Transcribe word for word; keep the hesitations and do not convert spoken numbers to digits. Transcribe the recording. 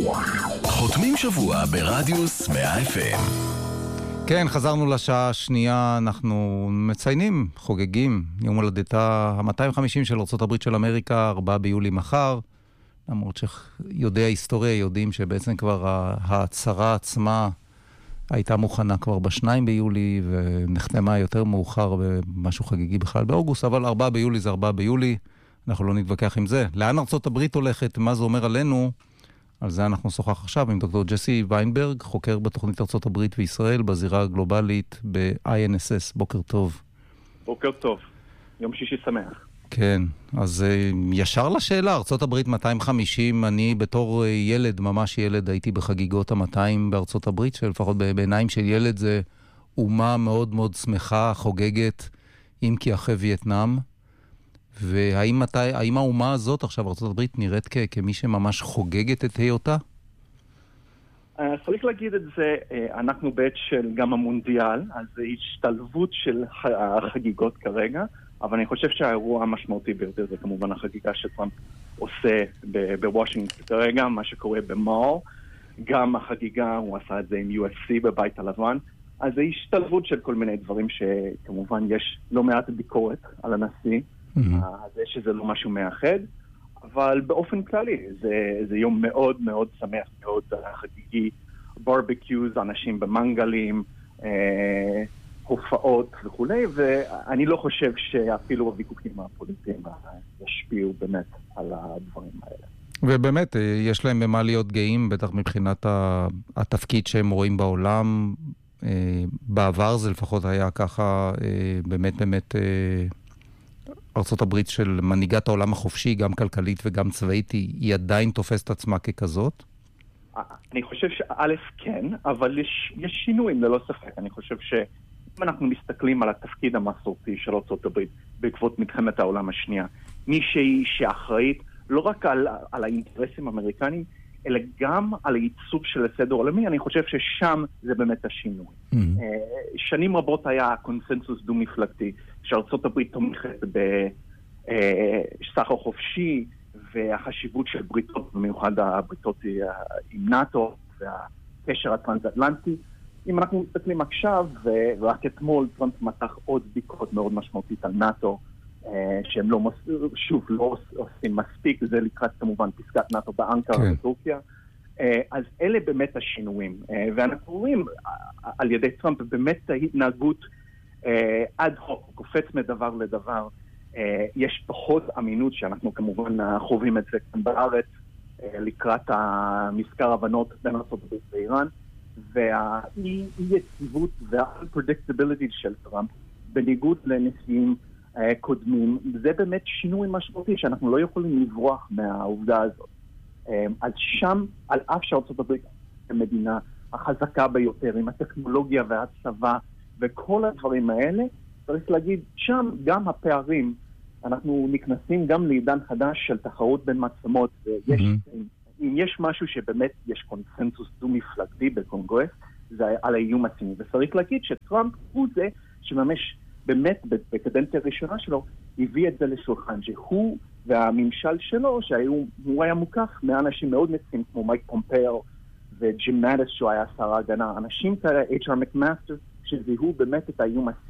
חותמים שבוע ברדיוס מאה אף אם. כן, חזרנו לשעה השנייה, אנחנו מציינים, חוגגים, יום הולדתה ה-מאתיים וחמישים של ארצות הברית של אמריקה, ארבעה ביולי מחר, למרות שיודעי ההיסטוריה יודעים שבעצם כבר ההצהרה עצמה הייתה מוכנה כבר בשניים ביולי, ונחתמה יותר מאוחר במשהו חגיגי בכלל באוגוסט, אבל ארבעה ביולי זה ארבעה ביולי, אנחנו לא נתווכח עם זה. לאן ארצות הברית הולכת, מה זה אומר עלינו? על זה אנחנו נשוחח עכשיו עם דוקטור ג'סי ויינברג, חוקר בתוכנית ארצות הברית וישראל בזירה הגלובלית ב-איי אן אס אס. בוקר טוב. בוקר טוב. יום שישי שמח. כן, אז ישר לשאלה, ארצות הברית מאתיים וחמישים, אני בתור ילד, ממש ילד, הייתי בחגיגות ה-מאתיים בארצות הברית, שלפחות בעיניים של ילד זה אומה מאוד מאוד שמחה, חוגגת, אם כי אחרי וייטנאם. והאם מתי, האם האומה הזאת עכשיו, ארצות הברית, נראית כ- כמי שממש חוגגת את היותה? צריך להגיד את זה, אנחנו בעת של גם המונדיאל, אז זה השתלבות של החגיגות כרגע, אבל אני חושב שהאירוע המשמעותי ביותר זה כמובן החגיגה שטראמפ עושה בוושינגטון כרגע, מה שקורה במאל, גם החגיגה, הוא עשה את זה עם יו אף סי בבית הלבן, אז זה השתלבות של כל מיני דברים שכמובן יש לא מעט ביקורת על הנשיא, זה שזה לא משהו מאחד, אבל באופן כללי זה, זה יום מאוד מאוד שמח, מאוד חגיגי, ברבקיוז, אנשים במנגלים, אה, הופעות וכו', ואני לא חושב שאפילו הוויכוחים הפוליטיים ישפיעו באמת על הדברים האלה. ובאמת, יש להם במה להיות גאים, בטח מבחינת התפקיד שהם רואים בעולם. בעבר זה לפחות היה ככה, באמת באמת ארצות הברית של מנהיגת העולם החופשי, גם כלכלית וגם צבאית, היא עדיין תופסת עצמה ככזאת? אני חושב שא' כן, אבל יש, יש שינויים ללא ספק. אני חושב שאם אנחנו מסתכלים על התפקיד המסורתי של ארצות הברית בעקבות מלחמת העולם השנייה, מישהי שאחראית לא רק על, על האינטרסים האמריקניים, אלא גם על הייצוג של הסדר העולמי, אני חושב ששם זה באמת השינוי. Mm-hmm. שנים רבות היה קונסנזוס דו-מפלגתי, שארצות הברית תומכת בסחר חופשי, והחשיבות של בריתות, במיוחד הבריתות עם נאטו, והקשר הטרנס-אטלנטי. אם אנחנו מסתכלים עכשיו, ורק אתמול טראמפ מתח עוד ביקורת מאוד משמעותית על נאטו, שהם לא, שוב, לא עושים מספיק, זה לקראת כמובן פסקת נאטו באנקרה כן. בטורקיה. אז אלה באמת השינויים. ואנחנו רואים על ידי טראמפ באמת ההתנהגות עד הוק, קופץ מדבר לדבר. יש פחות אמינות שאנחנו כמובן חווים את זה כאן בארץ, לקראת המזכר הבנות בין ארצות הברית ואיראן, והאי-יציבות וה-unpredictability של טראמפ, בניגוד לנשיאים קודמים, זה באמת שינוי משמעותי שאנחנו לא יכולים לברוח מהעובדה הזאת. אז שם, על אף שארצות הברית המדינה החזקה ביותר, עם הטכנולוגיה והצבא וכל הדברים האלה, צריך להגיד, שם גם הפערים, אנחנו נכנסים גם לעידן חדש של תחרות בין מעצמות, ויש, mm-hmm. אם יש משהו שבאמת יש קונסנזוס דו-מפלגתי בקונגרס, זה על האיום הסיני. וצריך להגיד שטראמפ הוא זה שממש באמת בקדנציה הראשונה שלו הביא את זה לשולחן, שהוא והממשל שלו, שהוא היה מוכח מאנשים מאוד מצים, כמו מייק פומפאו וג'ים מאטיס, שהוא היה שר ההגנה, אנשים כאלה, אייץ' אר מקמאסטר, שזיהו באמת את האיום הסיני,